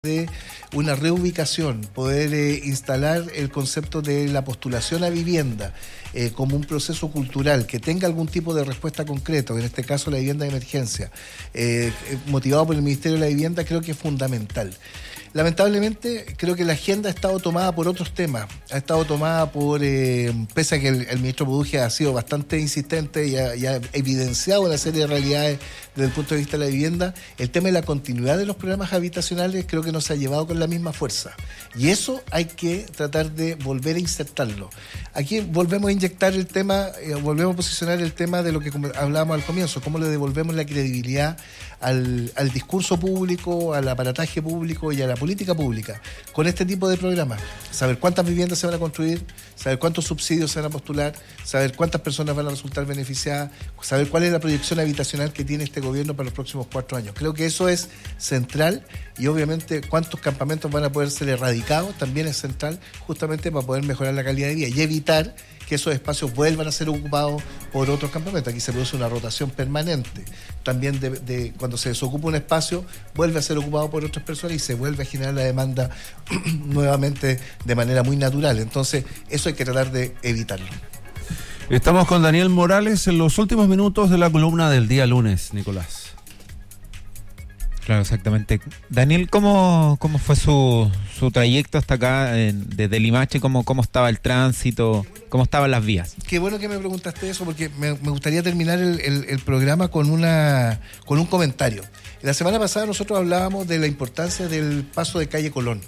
de una reubicación, poder instalar el concepto de la postulación a vivienda como un proceso cultural que tenga algún tipo de respuesta concreta, en este caso la vivienda de emergencia, motivado por el Ministerio de la Vivienda, creo que es fundamental. Lamentablemente, creo que la agenda ha estado tomada por otros temas. Ha estado tomada por, pese a que el ministro Buduje ha sido bastante insistente y ha evidenciado una serie de realidades desde el punto de vista de la vivienda, el tema de la continuidad de los programas habitacionales creo que no se ha llevado con la misma fuerza. Y eso hay que tratar de volver a insertarlo. Aquí volvemos a inyectar el tema, volvemos a posicionar el tema de lo que hablábamos al comienzo, cómo le devolvemos la credibilidad al discurso público, al aparataje público y a la política pública con este tipo de programas. Saber cuántas viviendas se van a construir, saber cuántos subsidios se van a postular, saber cuántas personas van a resultar beneficiadas, saber cuál es la proyección habitacional que tiene este gobierno para los próximos 4 años. Creo que eso es central y obviamente cuántos campamentos van a poder ser erradicados también es central, justamente para poder mejorar la calidad de vida y evitar que esos espacios vuelvan a ser ocupados por otros campamentos. Aquí se produce una rotación permanente. También de cuando se desocupa un espacio, vuelve a ser ocupado por otras personas y se vuelve a generar la demanda nuevamente de manera muy natural. Entonces, eso hay que tratar de evitarlo. Estamos con Daniel Morales en los últimos minutos de la columna del día lunes, Nicolás. Claro, exactamente. Daniel, ¿cómo fue su trayecto hasta acá desde Limache? ¿Cómo estaba el tránsito? ¿Cómo estaban las vías? Qué bueno que me preguntaste eso, porque me gustaría terminar el programa con un comentario. La semana pasada nosotros hablábamos de la importancia del paso de calle Colón.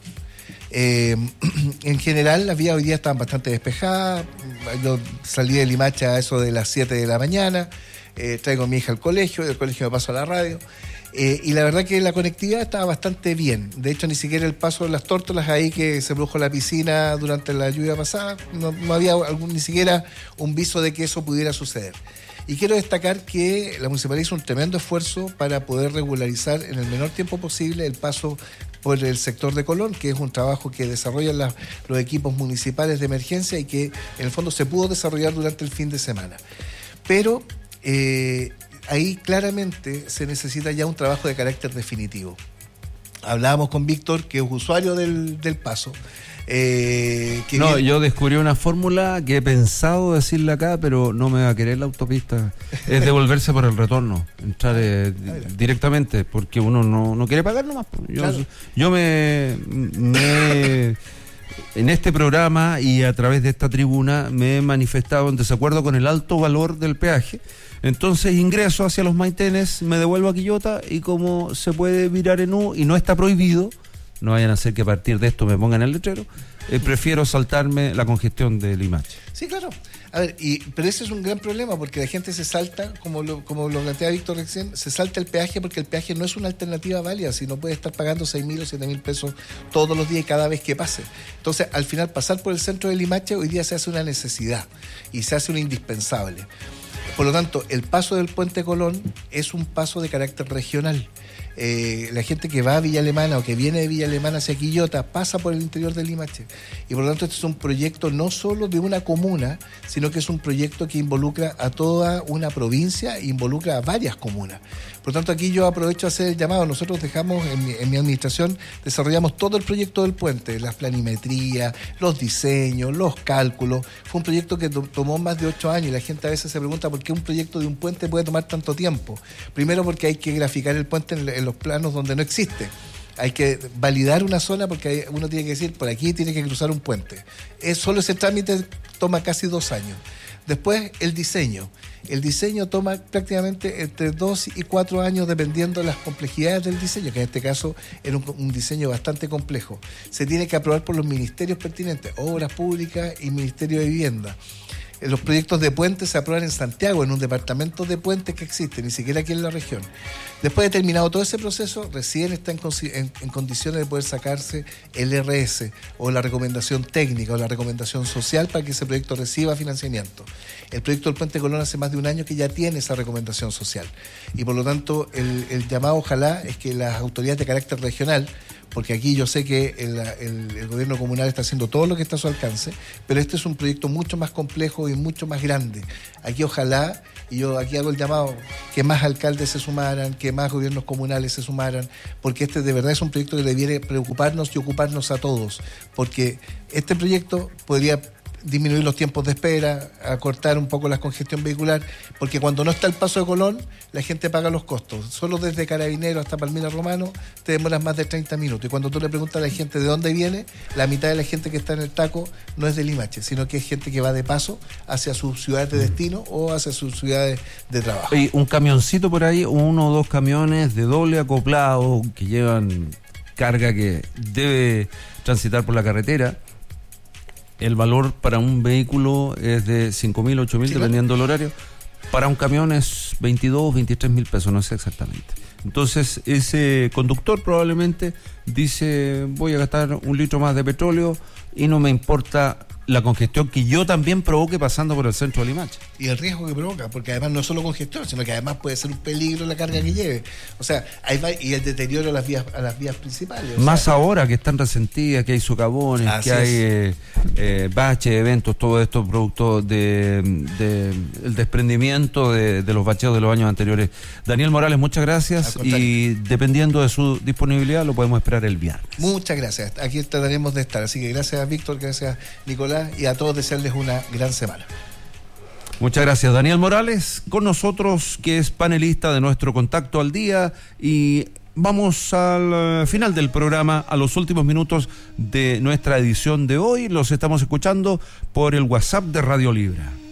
En general las vías hoy día estaban bastante despejadas. Yo salí de Limache a eso de las 7 de la mañana, traigo a mi hija al colegio, del colegio me paso a la radio. Y la verdad que la conectividad estaba bastante bien. De hecho, ni siquiera el paso de las tórtolas ahí que se produjo en la piscina durante la lluvia pasada, no había ni siquiera un viso de que eso pudiera suceder. Y quiero destacar que la municipalidad hizo un tremendo esfuerzo para poder regularizar en el menor tiempo posible el paso por el sector de Colón, que es un trabajo que desarrollan los equipos municipales de emergencia y que en el fondo se pudo desarrollar durante el fin de semana. Pero ahí claramente se necesita ya un trabajo de carácter definitivo. Hablábamos con Víctor, que es usuario del paso. Yo descubrí una fórmula que he pensado decirle acá, pero no me va a querer la autopista. Es devolverse por el retorno, entrar directamente, porque uno no quiere pagar nomás. Yo me en este programa y a través de esta tribuna me he manifestado en desacuerdo con el alto valor del peaje. Entonces ingreso hacia los Maitenes, me devuelvo a Quillota y como se puede virar en U y no está prohibido, no vayan a hacer que a partir de esto me pongan el letrero, prefiero saltarme la congestión de Limache. Sí, claro. A ver, pero ese es un gran problema porque la gente se salta, como lo plantea Víctor recién, se salta el peaje porque el peaje no es una alternativa válida, si no puede estar pagando 6.000 o 7.000 pesos todos los días y cada vez que pase. Entonces, al final, pasar por el centro de Limache hoy día se hace una necesidad y se hace una indispensable. Por lo tanto, el paso del Puente Colón es un paso de carácter regional. La gente que va a Villa Alemana o que viene de Villa Alemana hacia Quillota pasa por el interior de Limache. Y por lo tanto, este es un proyecto no solo de una comuna, sino que es un proyecto que involucra a toda una provincia e involucra a varias comunas. Por lo tanto, aquí yo aprovecho a hacer el llamado. Nosotros dejamos, en mi administración, desarrollamos todo el proyecto del puente, las planimetrías, los diseños, los cálculos. Fue un proyecto que tomó más de 8 años y la gente a veces se pregunta por qué un proyecto de un puente puede tomar tanto tiempo. Primero porque hay que graficar el puente en los planos donde no existe. Hay que validar una zona porque uno tiene que decir, por aquí tiene que cruzar un puente. Solo ese trámite toma casi 2 años. Después, el diseño. El diseño toma prácticamente entre 2 y 4 años dependiendo de las complejidades del diseño, que en este caso era un diseño bastante complejo. Se tiene que aprobar por los ministerios pertinentes, Obras Públicas y Ministerio de Vivienda. Los proyectos de puentes se aprueban en Santiago, en un departamento de puentes que existe, ni siquiera aquí en la región. Después de terminado todo ese proceso, recién está en condiciones de poder sacarse el RS o la recomendación técnica o la recomendación social para que ese proyecto reciba financiamiento. El proyecto del Puente Colón hace más de 1 año que ya tiene esa recomendación social. Y por lo tanto, el llamado ojalá es que las autoridades de carácter regional porque aquí yo sé que el gobierno comunal está haciendo todo lo que está a su alcance, pero este es un proyecto mucho más complejo y mucho más grande. Aquí ojalá, y yo aquí hago el llamado, que más alcaldes se sumaran, que más gobiernos comunales se sumaran, porque este de verdad es un proyecto que debiera preocuparnos y ocuparnos a todos, porque este proyecto podría disminuir los tiempos de espera, acortar un poco la congestión vehicular, porque cuando no está el paso de Colón, la gente paga los costos. Solo desde Carabinero hasta Palmira Romano te demoras más de 30 minutos. Y cuando tú le preguntas a la gente de dónde viene, la mitad de la gente que está en el taco no es de Limache, sino que es gente que va de paso hacia sus ciudades de destino o hacia sus ciudades de trabajo. Y un camioncito por ahí, 1 o 2 camiones de doble acoplado que llevan carga que debe transitar por la carretera. El valor para un vehículo es de 5.000, 8.000, sí, dependiendo del horario. Para un camión es 22, 23.000 pesos, no sé exactamente. Entonces, ese conductor probablemente dice, voy a gastar 1 litro más de petróleo y no me importa la congestión que yo también provoque pasando por el centro de Limache. Y el riesgo que provoca, porque además no es solo congestión, sino que además puede ser un peligro la carga que lleve. O sea, ahí va, y el deterioro a las vías principales. Más ahora que están resentidas, que hay socavones, que hay baches, eventos, todo esto producto el desprendimiento de los bacheos de los años anteriores. Daniel Morales, muchas gracias, y dependiendo de su disponibilidad lo podemos esperar el viernes. Muchas gracias, aquí trataremos de estar, así que gracias a Víctor, gracias Nicolás, y a todos desearles una gran semana. Muchas gracias, Daniel Morales, con nosotros, que es panelista de nuestro Contacto al Día, y vamos al final del programa, a los últimos minutos de nuestra edición de hoy. Los estamos escuchando por el WhatsApp de Radio Libra.